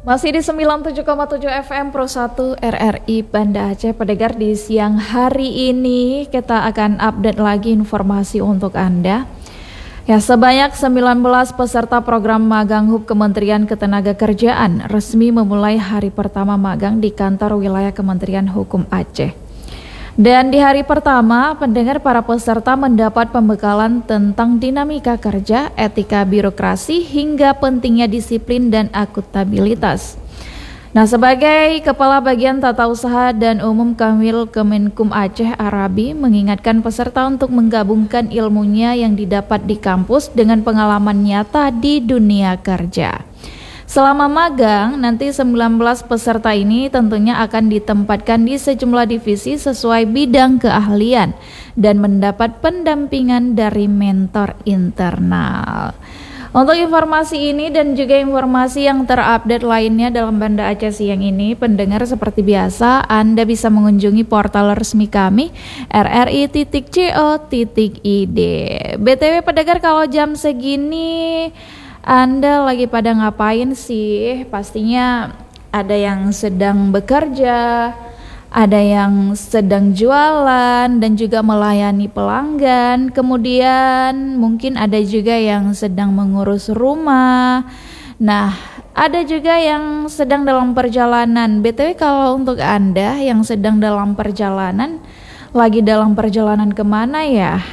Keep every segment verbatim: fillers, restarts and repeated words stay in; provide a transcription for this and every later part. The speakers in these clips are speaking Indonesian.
Masih di sembilan puluh tujuh koma tujuh F M Pro satu R R I Banda Aceh. Pendengar, di siang hari ini kita akan update lagi informasi untuk Anda. Ya, sebanyak sembilan belas peserta program magang Hub Kementerian Ketenagakerjaan resmi memulai hari pertama magang di kantor wilayah Kementerian Hukum Aceh. Dan di hari pertama, pendengar, para peserta mendapat pembekalan tentang dinamika kerja, etika birokrasi, hingga pentingnya disiplin dan akuntabilitas. Nah, sebagai Kepala Bagian Tata Usaha dan Umum Kanwil Kemenkum Aceh, Arabi mengingatkan peserta untuk menggabungkan ilmunya yang didapat di kampus dengan pengalaman nyata di dunia kerja. Selama magang, nanti sembilan belas peserta ini tentunya akan ditempatkan di sejumlah divisi sesuai bidang keahlian dan mendapat pendampingan dari mentor internal. Untuk informasi ini dan juga informasi yang terupdate lainnya dalam Banda Aceh siang ini, pendengar, seperti biasa Anda bisa mengunjungi portal resmi kami r r i titik co titik i d. B T W pendengar, kalau jam segini Anda lagi pada ngapain sih? Pastinya ada yang sedang bekerja, ada yang sedang jualan dan juga melayani pelanggan. Kemudian mungkin ada juga yang sedang mengurus rumah. Nah, ada juga yang sedang dalam perjalanan. B T W kalau untuk Anda yang sedang dalam perjalanan, lagi dalam perjalanan kemana ya?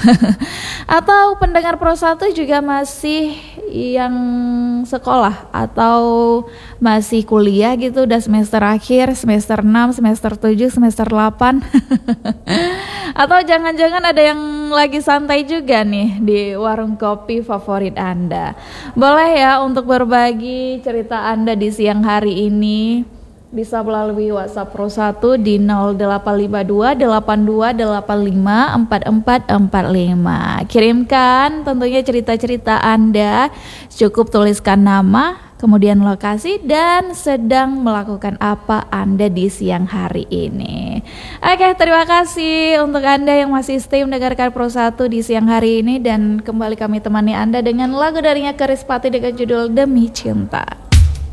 Atau pendengar Pro satu juga masih yang sekolah atau masih kuliah gitu, udah semester akhir, semester enam, semester tujuh, semester delapan. Atau jangan-jangan ada yang lagi santai juga nih di warung kopi favorit Anda. Boleh ya untuk berbagi cerita Anda di siang hari ini, bisa melalui WhatsApp Pro satu di nol delapan lima dua delapan dua delapan lima empat empat empat lima. Kirimkan tentunya cerita-cerita Anda, cukup tuliskan nama, kemudian lokasi, dan sedang melakukan apa Anda di siang hari ini. Oke, terima kasih untuk Anda yang masih stay mendengarkan Pro satu di siang hari ini, dan kembali kami temani Anda dengan lagu darinya Kerispatih dengan judul Demi Cinta.